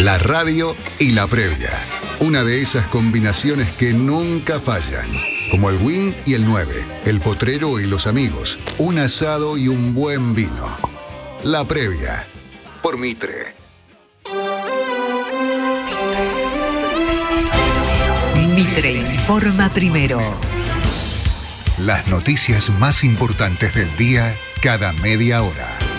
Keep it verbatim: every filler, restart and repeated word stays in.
La radio y la previa. Una de esas combinaciones que nunca fallan. Como el win y el nueve, el potrero y los amigos, un asado y un buen vino. La previa. Por Mitre. Mitre informa primero. Las noticias más importantes del día cada media hora.